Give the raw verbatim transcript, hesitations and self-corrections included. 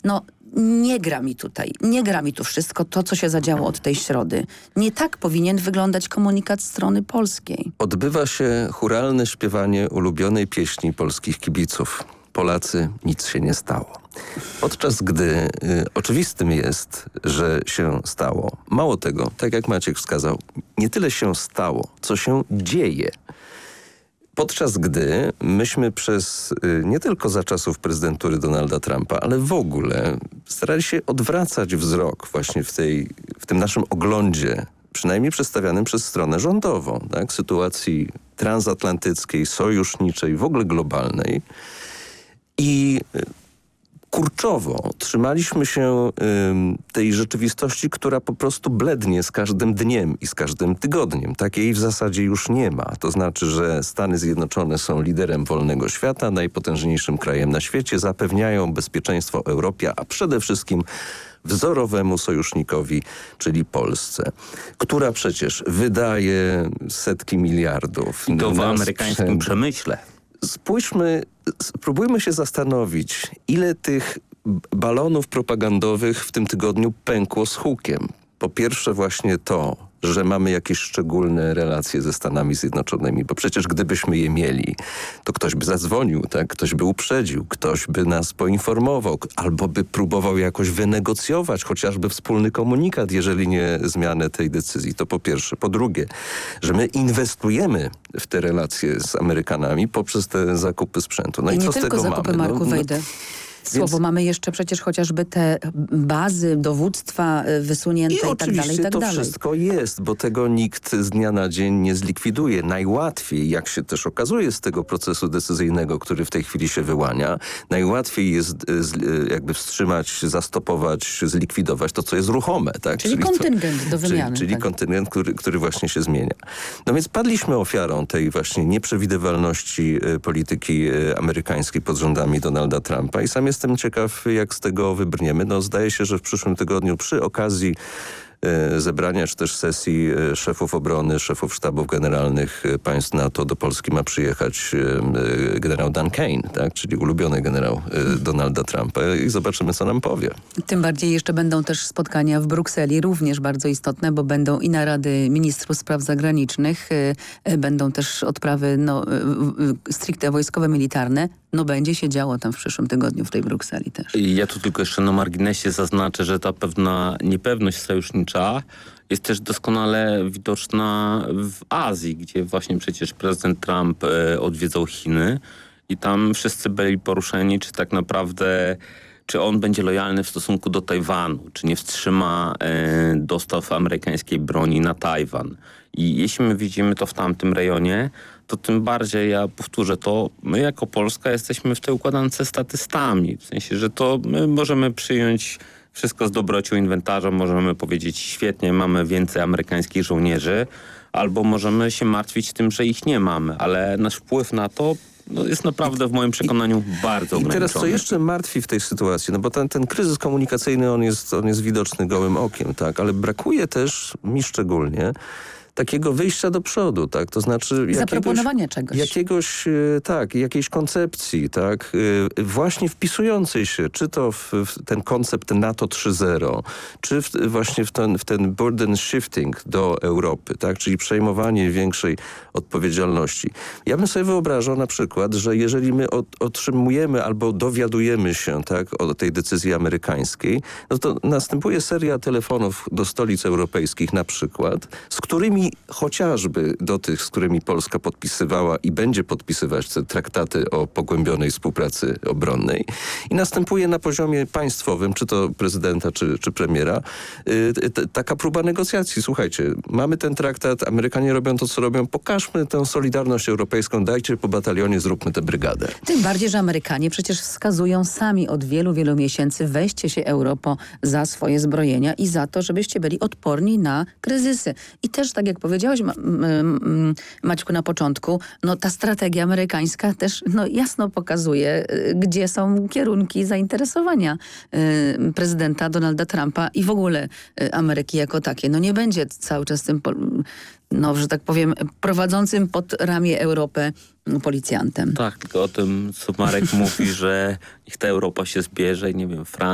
no nie gra mi tutaj, nie gra mi tu wszystko to, co się zadziało od tej środy. Nie tak powinien wyglądać komunikat strony polskiej. Odbywa się chóralne śpiewanie ulubionej pieśni polskich kibiców. Polacy, nic się nie stało. Podczas gdy y, oczywistym jest, że się stało. Mało tego, tak jak Maciek wskazał, nie tyle się stało, co się dzieje. Podczas gdy myśmy przez, y, nie tylko za czasów prezydentury Donalda Trumpa, ale w ogóle starali się odwracać wzrok właśnie w, tej, w tym naszym oglądzie, przynajmniej przedstawianym przez stronę rządową, tak? Sytuacji transatlantyckiej, sojuszniczej, w ogóle globalnej. I kurczowo trzymaliśmy się y, tej rzeczywistości, która po prostu blednie z każdym dniem i z każdym tygodniem. Takiej w zasadzie już nie ma. To znaczy, że Stany Zjednoczone są liderem wolnego świata, najpotężniejszym krajem na świecie, zapewniają bezpieczeństwo Europie, a przede wszystkim wzorowemu sojusznikowi, czyli Polsce, która przecież wydaje setki miliardów. I to w na amerykańskim sprzęt. przemyśle. Spójrzmy, spróbujmy się zastanowić, ile tych balonów propagandowych w tym tygodniu pękło z hukiem. Po pierwsze właśnie to, że mamy jakieś szczególne relacje ze Stanami Zjednoczonymi, bo przecież gdybyśmy je mieli, to ktoś by zadzwonił, tak? Ktoś by uprzedził, ktoś by nas poinformował, albo by próbował jakoś wynegocjować chociażby wspólny komunikat, jeżeli nie zmianę tej decyzji. To po pierwsze. Po drugie, że my inwestujemy w te relacje z Amerykanami poprzez te zakupy sprzętu. No i, I nie co z tylko tego zakupy, mamy? Marku, no, wejdę. Słowo, Więc... mamy jeszcze przecież chociażby te bazy dowództwa wysunięte i, I tak dalej, i oczywiście tak to dalej. wszystko jest, bo tego nikt z dnia na dzień nie zlikwiduje. Najłatwiej, jak się też okazuje z tego procesu decyzyjnego, który w tej chwili się wyłania, najłatwiej jest z, jakby wstrzymać, zastopować, zlikwidować to, co jest ruchome. Tak? Czyli, czyli kontyngent to, do wymiany. Czyli, czyli tak. kontyngent, który, który właśnie się zmienia. No więc padliśmy ofiarą tej właśnie nieprzewidywalności polityki amerykańskiej pod rządami Donalda Trumpa i sam jestem ciekaw, jak z tego wybrniemy. No zdaje się, że w przyszłym tygodniu przy okazji e, zebrania czy też sesji e, szefów obrony, szefów sztabów generalnych e, państw NATO do Polski ma przyjechać e, generał Dan Kane, tak? Czyli ulubiony generał e, Donalda Trumpa i zobaczymy, co nam powie. Tym bardziej jeszcze będą też spotkania w Brukseli, również bardzo istotne, bo będą i narady ministrów spraw zagranicznych, y, y, będą też odprawy no, y, y, stricte wojskowe, militarne. No będzie się działo tam w przyszłym tygodniu w tej Brukseli też. I ja tu tylko jeszcze na marginesie zaznaczę, że ta pewna niepewność sojusznicza jest też doskonale widoczna w Azji, gdzie właśnie przecież prezydent Trump e, odwiedzał Chiny i tam wszyscy byli poruszeni, czy tak naprawdę czy on będzie lojalny w stosunku do Tajwanu, czy nie wstrzyma e, dostaw amerykańskiej broni na Tajwan. I jeśli my widzimy to w tamtym rejonie, to tym bardziej, ja powtórzę to, my jako Polska jesteśmy w tej układance statystami. W sensie, że to my możemy przyjąć wszystko z dobrocią inwentarza, możemy powiedzieć świetnie, mamy więcej amerykańskich żołnierzy, albo możemy się martwić tym, że ich nie mamy, ale nasz wpływ na to no, jest naprawdę w moim przekonaniu I, bardzo ograniczony. I teraz co jeszcze martwi w tej sytuacji? No bo ten, ten kryzys komunikacyjny, on jest, on jest widoczny gołym okiem, tak? Ale brakuje też, mi szczególnie, takiego wyjścia do przodu, tak? To znaczy jakiegoś, zaproponowania czegoś. Jakiegoś, tak, jakiejś koncepcji, tak? Właśnie wpisującej się, czy to w, w ten koncept NATO trzy zero, czy w, właśnie w ten, w ten burden shifting do Europy, tak? Czyli przejmowanie większej odpowiedzialności. Ja bym sobie wyobrażał na przykład, że jeżeli my od, otrzymujemy albo dowiadujemy się, tak, o tej decyzji amerykańskiej, no to następuje seria telefonów do stolic europejskich na przykład, z którymi chociażby do tych, z którymi Polska podpisywała i będzie podpisywać te traktaty o pogłębionej współpracy obronnej. I następuje na poziomie państwowym, czy to prezydenta, czy, czy premiera, yy, t- taka próba negocjacji. Słuchajcie, mamy ten traktat, Amerykanie robią to, co robią, pokażmy tę solidarność europejską, dajcie po batalionie, zróbmy tę brygadę. Tym bardziej, że Amerykanie przecież wskazują sami od wielu, wielu miesięcy, weźcie się Europo za swoje zbrojenia i za to, żebyście byli odporni na kryzysy. I też, tak jak powiedziałeś, Ma- M- Maćku, na początku, no ta strategia amerykańska też no, jasno pokazuje, y, gdzie są kierunki zainteresowania y, prezydenta Donalda Trumpa i w ogóle y, Ameryki jako takie. No nie będzie cały czas tym, pol- no, że tak powiem, prowadzącym pod ramię Europę policjantem. Tak, tylko o tym, co Marek mówi, że niech ta Europa się zbierze i nie wiem, Francja,